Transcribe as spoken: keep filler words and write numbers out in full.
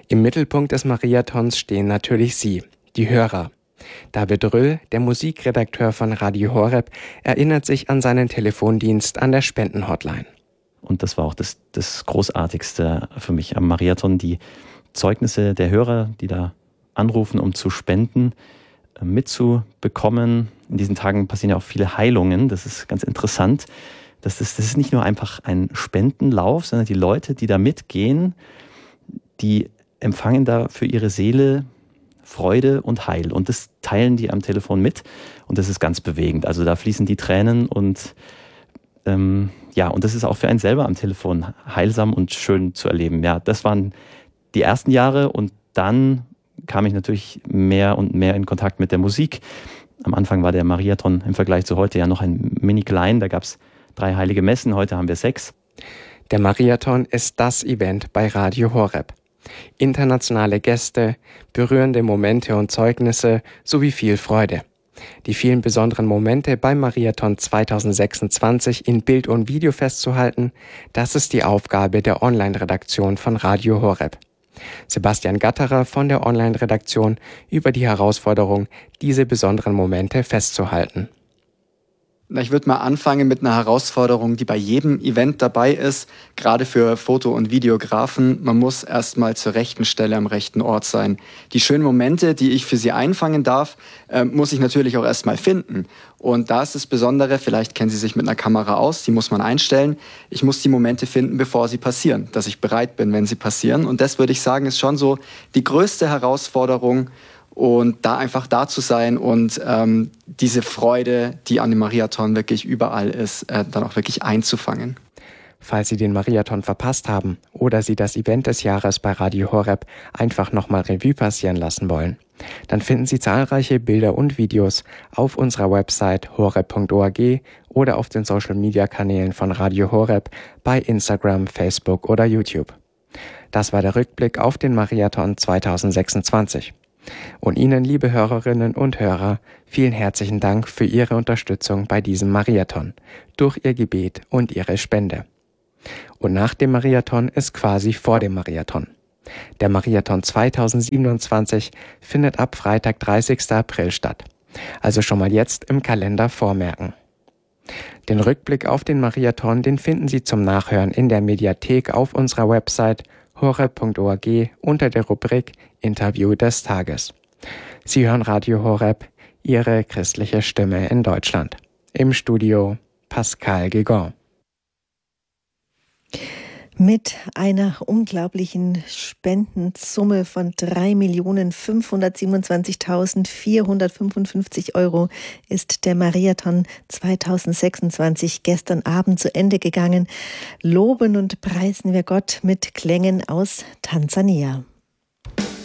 Im Mittelpunkt des Mariathons stehen natürlich Sie, die Hörer. David Röll, der Musikredakteur von Radio Horeb, erinnert sich an seinen Telefondienst an der Spendenhotline. Und das war auch das, das Großartigste für mich am Mariathon, die Zeugnisse der Hörer, die da anrufen, um zu spenden, mitzubekommen. In diesen Tagen passieren ja auch viele Heilungen. Das ist ganz interessant. Das ist, das ist nicht nur einfach ein Spendenlauf, sondern die Leute, die da mitgehen, die empfangen da für ihre Seele Freude und Heil. Und das teilen die am Telefon mit. Und das ist ganz bewegend. Also da fließen die Tränen und ähm, ja, und das ist auch für einen selber am Telefon heilsam und schön zu erleben. Ja, das waren die ersten Jahre und dann kam ich natürlich mehr und mehr in Kontakt mit der Musik. Am Anfang war der Mariathon im Vergleich zu heute ja noch ein mini klein. Da gab es drei heilige Messen, heute haben wir sechs. Der Mariathon ist das Event bei Radio Horeb. Internationale Gäste, berührende Momente und Zeugnisse sowie viel Freude. Die vielen besonderen Momente beim Mariathon zwanzig sechsundzwanzig in Bild und Video festzuhalten, das ist die Aufgabe der Online-Redaktion von Radio Horeb. Sebastian Gatterer von der Online-Redaktion über die Herausforderung, diese besonderen Momente festzuhalten. Ich würde mal anfangen mit einer Herausforderung, die bei jedem Event dabei ist, gerade für Foto- und Videografen. Man muss erstmal zur rechten Stelle am rechten Ort sein. Die schönen Momente, die ich für Sie einfangen darf, äh, muss ich natürlich auch erstmal finden. Und da ist das Besondere, vielleicht kennen Sie sich mit einer Kamera aus, die muss man einstellen. Ich muss die Momente finden, bevor sie passieren, dass ich bereit bin, wenn sie passieren. Und das würde ich sagen, ist schon so die größte Herausforderung. Und da einfach da zu sein und ähm, diese Freude, die an dem Mariathon wirklich überall ist, äh, dann auch wirklich einzufangen. Falls Sie den Mariathon verpasst haben oder Sie das Event des Jahres bei Radio Horeb einfach nochmal Revue passieren lassen wollen, dann finden Sie zahlreiche Bilder und Videos auf unserer Website horeb punkt org oder auf den Social-Media-Kanälen von Radio Horeb bei Instagram, Facebook oder YouTube. Das war der Rückblick auf den Mariathon zwanzig sechsundzwanzig. Und Ihnen, liebe Hörerinnen und Hörer, vielen herzlichen Dank für Ihre Unterstützung bei diesem Mariathon, durch Ihr Gebet und Ihre Spende. Und nach dem Mariathon ist quasi vor dem Mariathon. Der Mariathon zwanzig siebenundzwanzig findet ab Freitag, dreißigsten April statt. Also schon mal jetzt im Kalender vormerken. Den Rückblick auf den Mariathon, den finden Sie zum Nachhören in der Mediathek auf unserer Website horeb punkt org unter der Rubrik Interview des Tages. Sie hören Radio Horeb, Ihre christliche Stimme in Deutschland. Im Studio Pascal Guégan. Mit einer unglaublichen Spendensumme von drei Millionen fünfhundertsiebenundzwanzigtausendvierhundertfünfundfünfzig Euro ist der Mariathon zwanzig sechsundzwanzig gestern Abend zu Ende gegangen. Loben und preisen wir Gott mit Klängen aus Tansania.